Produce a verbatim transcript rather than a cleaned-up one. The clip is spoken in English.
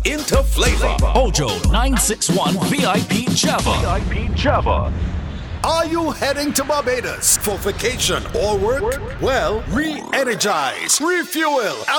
into flavor. Ojo nine six one V I P Java. V I P Java. Are you heading to Barbados for vacation or work? Well, re-energize, refuel, and